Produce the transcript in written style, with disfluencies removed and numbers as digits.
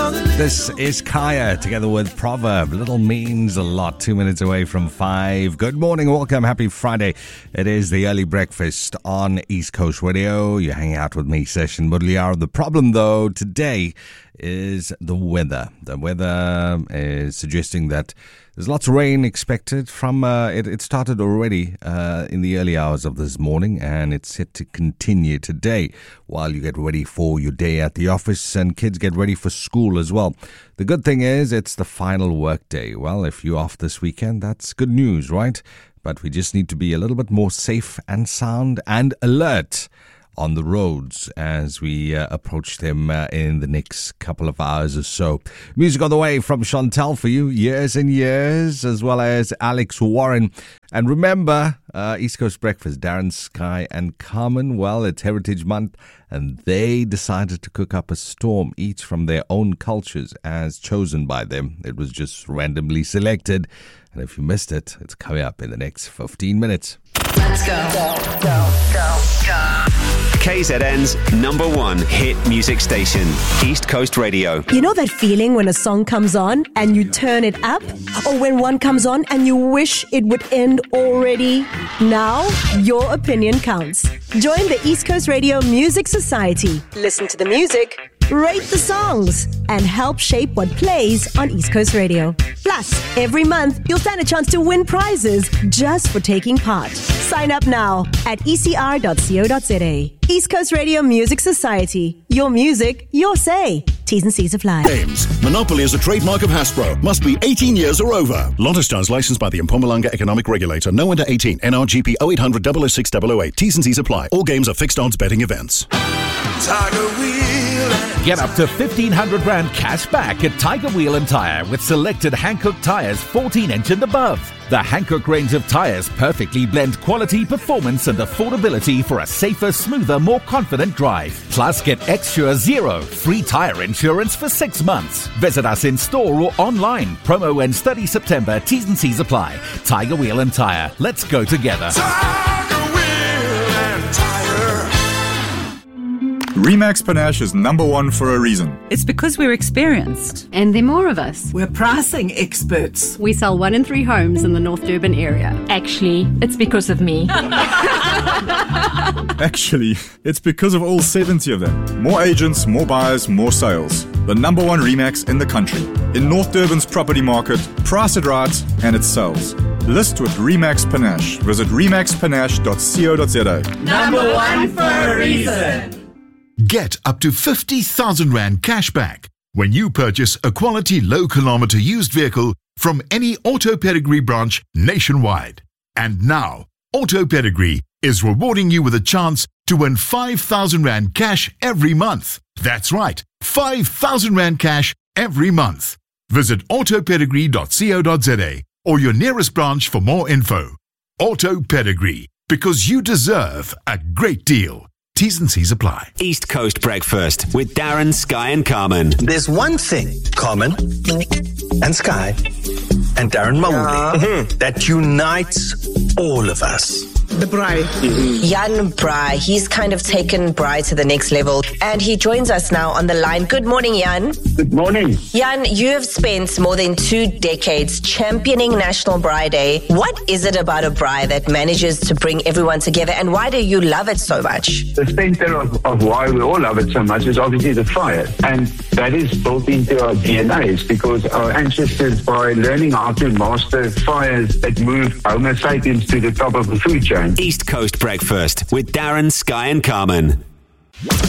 This is Kaya together with Proverb. Little means a lot. 2 minutes away from 5. Good morning, welcome, happy Friday. It is the early breakfast on East Coast Radio. You're hanging out with me, Session Mudliar. The problem, though, today is the weather. The weather is suggesting that there's lots of rain expected from, it started already in the early hours of this morning, and it's set to continue today while you get ready for your day at the office and kids get ready for school as well. The good thing is it's the final work day. Well, if you're off this weekend, that's good news, right? But we just need to be a little bit more safe and sound and alert on the roads as we approach them in the next couple of hours or so. Music on the way from Chantel for you, Years and Years, as well as Alex Warren. And remember, East Coast Breakfast, Darren, Sky and Carmen, well, it's Heritage Month, and they decided to cook up a storm, each from their own cultures as chosen by them. It was just randomly selected. And if you missed it, it's coming up in the next 15 minutes. Let's go. KZN's #1 hit music station, East Coast Radio. You know that feeling when a song comes on and you turn it up? Or when one comes on and you wish it would end already? Now, your opinion counts. Join the East Coast Radio Music Society. Listen to the music, rate the songs, and help shape what plays on East Coast Radio. Plus, every month, you'll stand a chance to win prizes just for taking part. Sign up now at ecr.co.za. East Coast Radio Music Society. Your music, your say. T's and C's apply. Games. Monopoly is a trademark of Hasbro. Must be 18 years or over. Lotto Stars licensed by the Mpumalanga Economic Regulator. No under 18. NRGP 0800 006 008. T's and C's apply. All games are fixed odds betting events. Get up to 1,500 Rand cash back at Tiger Wheel and Tire with selected Hankook tires 14-inch and above. The Hankook range of tires perfectly blend quality, performance and affordability for a safer, smoother, more confident drive. Plus, get Xsure Zero free tire insurance for 6 months. Visit us in store or online. Promo ends 30 September. T's and C's apply. Tiger Wheel and Tire. Let's go together. Remax Panache is #1 for a reason. It's because we're experienced. And there are more of us. We're pricing experts. We sell 1 in 3 homes in the North Durban area. Actually, it's because of me. Actually, it's because of all 70 of them. More agents, more buyers, more sales. The #1 Remax in the country. In North Durban's property market, price it right and it sells. List with Remax Panache. Visit remaxpanache.co.za. #1 for a reason. Get up to 50,000 Rand cash back when you purchase a quality low-kilometer used vehicle from any Auto Pedigree branch nationwide. And now, Auto Pedigree is rewarding you with a chance to win 5,000 Rand cash every month. That's right, 5,000 Rand cash every month. Visit autopedigree.co.za or your nearest branch for more info. Auto Pedigree, because you deserve a great deal. T's and C's apply. East Coast Breakfast with Darren, Sky and Carmen. There's one thing, Carmen and Sky and Darren Mawuli, that unites all of us. The Braai. Jan Braai, he's kind of taken Braai to the next level, and he joins us now on the line. Good morning, Jan. Good morning. Jan, you have spent more than 2 decades championing National Braai Day. What is it about a braai that manages to bring everyone together, and why do you love it so much? The center of why we all love it so much is obviously the fire, and that is built into our DNAs because our ancestors, by learning how to master fires that moved Homo sapiens to the top of the food chain. East Coast Breakfast with Darren, Sky and Carmen.